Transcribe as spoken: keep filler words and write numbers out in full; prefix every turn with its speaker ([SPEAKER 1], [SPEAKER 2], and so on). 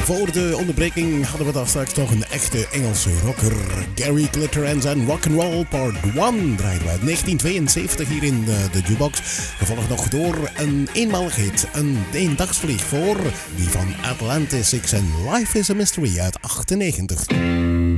[SPEAKER 1] voor de onderbreking hadden we daar straks toch een echte Engelse rocker. Gary Glitter en zijn Rock'n'Roll Part één draaiden we uit negentien tweeënzeventig hier in de, de jukebox. Gevolgd nog door een eenmaligheid, een eendagsvlieg voor die van Atlantis Six en Life is a Mystery uit achtennegentig.